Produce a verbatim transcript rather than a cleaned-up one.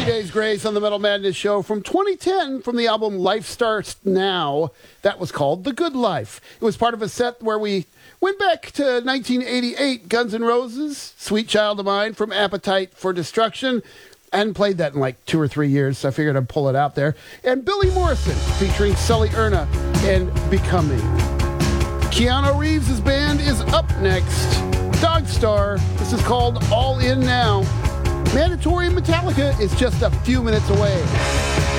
Days Grace on the Metal Madness Show from twenty ten from the album Life Starts Now. That was called The Good Life. It was part of a set where we went back to nineteen eighty-eight, Guns N' Roses, Sweet Child of Mine from Appetite for Destruction. I hadn't played that in like two or three years, so I figured I'd pull it out there. And Billy Morrison featuring Sully Erna and Becoming. Keanu Reeves' band is up next. Dogstar. This is called All In Now. Mandatory Metallica is just a few minutes away.